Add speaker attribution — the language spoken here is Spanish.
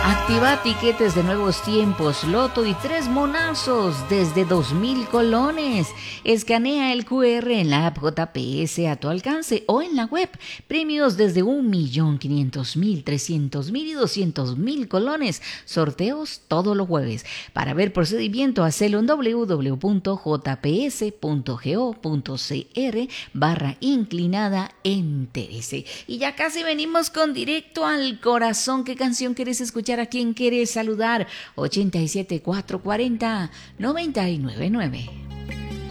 Speaker 1: Activa tiquetes de nuevos tiempos, loto y 3 monazos desde 2.000 colones. Escanea el QR en la app JPS a tu alcance o en la web. Premios desde 1.500.000, 300.000 y 200.000 colones. Sorteos todos los jueves. Para ver procedimiento, hacelo en www.jps.go.cr/inclinada-enterese. Y ya casi venimos con directo al corazón. ¿Qué canción quieres escuchar? ¿A quién quieres saludar? 87 440 999.